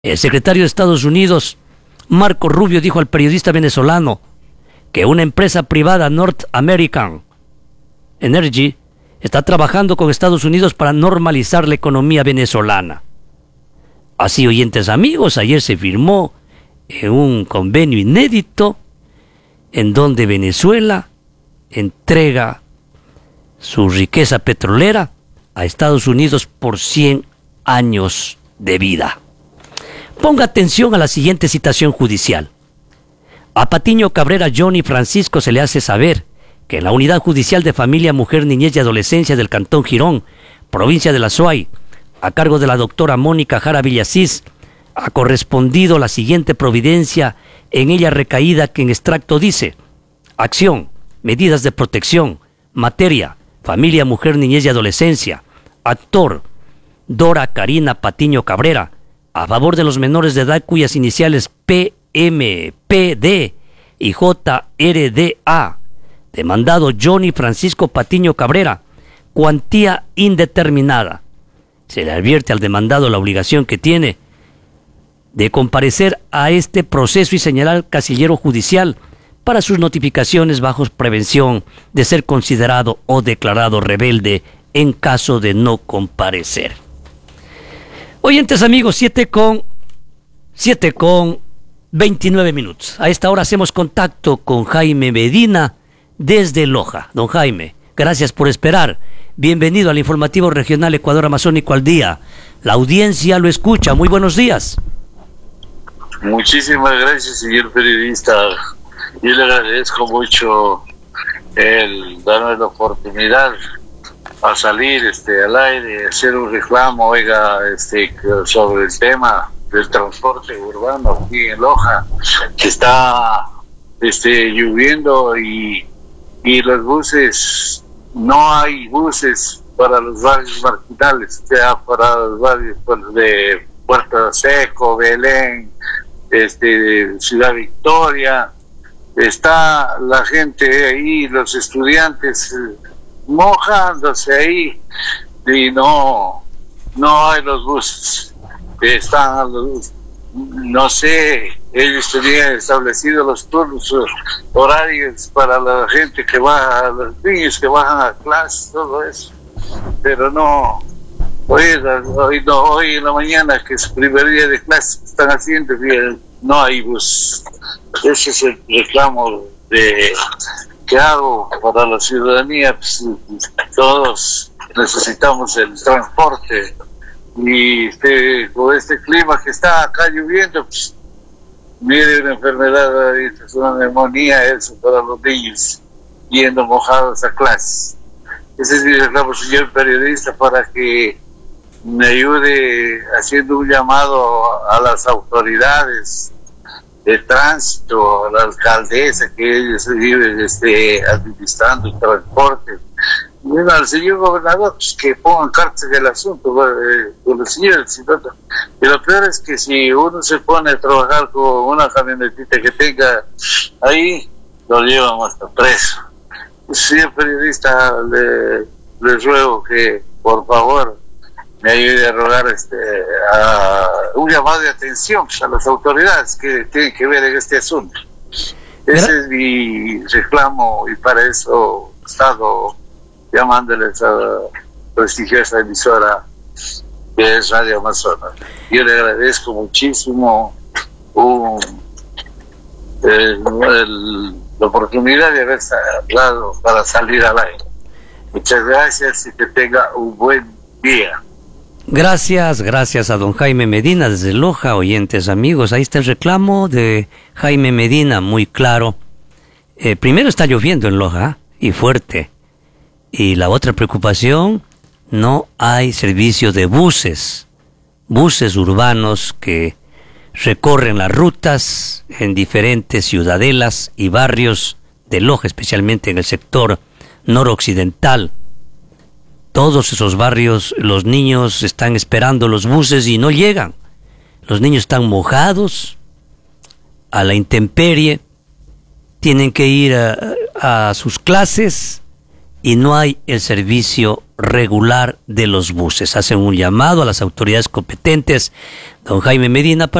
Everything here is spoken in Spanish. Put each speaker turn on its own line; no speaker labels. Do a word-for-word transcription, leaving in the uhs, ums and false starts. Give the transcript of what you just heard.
El secretario de Estados Unidos, Marco Rubio, dijo al periodista venezolano que una empresa privada, North American Energy, está trabajando con Estados Unidos para normalizar la economía venezolana. Así, oyentes amigos, ayer se firmó un convenio inédito en donde Venezuela entrega su riqueza petrolera a Estados Unidos por cien años de vida. Ponga atención a la siguiente citación judicial. A Patiño Cabrera Johnny Francisco se le hace saber que en la Unidad Judicial de Familia, Mujer, Niñez y Adolescencia del Cantón Girón, provincia de La Suay, a cargo de la doctora Mónica Jara Villasís, ha correspondido la siguiente providencia en ella recaída, que en extracto dice: acción, medidas de protección, materia, familia, mujer, niñez y adolescencia, actor, Dora Karina Patiño Cabrera, a favor de los menores de edad cuyas iniciales P M P D y J R D A, demandado Johnny Francisco Patiño Cabrera, cuantía indeterminada. Se le advierte al demandado la obligación que tiene de comparecer a este proceso y señalar al casillero judicial para sus notificaciones bajo prevención de ser considerado o declarado rebelde en caso de no comparecer. Oyentes amigos, siete con veintinueve minutos. A esta hora hacemos contacto con Jaime Medina desde Loja. Don Jaime, gracias por esperar. Bienvenido al informativo regional Ecuador Amazónico al Día. La audiencia lo escucha. Muy buenos días.
Muchísimas gracias, señor periodista. Yo le agradezco mucho el darme la oportunidad a salir este al aire, hacer un reclamo, oiga, este sobre el tema del transporte urbano aquí en Loja, que está este lloviendo y y los buses, no hay buses para los barrios marginales, o sea, para los barrios de Puerto Seco, Belén, este Ciudad Victoria. Está la gente ahí, los estudiantes mojándose ahí y no no hay los buses. Están los, no sé, ellos tenían establecidos los turnos horarios para la gente que va, los niños que bajan a clase, todo eso, pero no, hoy, hoy, no, hoy en la mañana, que es el primer día de clase, están haciendo bien, no hay bus. Ese es el reclamo de que hago para la ciudadanía. Pues, todos necesitamos el transporte y este, con este clima que está acá lloviendo, pues, mire, una enfermedad, es una neumonía, eso para los niños yendo mojados a clase. Ese es mi reclamo, señor periodista, para que me ayude haciendo un llamado a las autoridades de tránsito, a la alcaldesa, que ellos viven este, administrando el transporte. Bueno, al señor gobernador, pues, que pongan cartas en el asunto, eh, con los señores. Y lo peor es que si uno se pone a trabajar con una camionetita que tenga ahí, lo llevan hasta preso. Señor periodista, le, les ruego que por favor me ayude a rogar este, a un llamado de atención, pues, a las autoridades que tienen que ver en este asunto. Ese es mi reclamo y para eso he estado llamándoles a la prestigiosa emisora que es Radio Amazonas. Yo le agradezco muchísimo un, el, el, la oportunidad de haber hablado para salir al aire. Muchas gracias y que tenga un buen día.
Gracias, gracias a don Jaime Medina desde Loja, oyentes amigos. Ahí está el reclamo de Jaime Medina, muy claro. Eh, primero, está lloviendo en Loja, y fuerte. Y la otra preocupación, no hay servicio de buses, buses urbanos que recorren las rutas en diferentes ciudadelas y barrios de Loja, especialmente en el sector noroccidental. Todos esos barrios, los niños están esperando los buses y no llegan. Los niños están mojados, a la intemperie, tienen que ir a, a sus clases y no hay el servicio regular de los buses. Hacen un llamado a las autoridades competentes. Don Jaime Medina.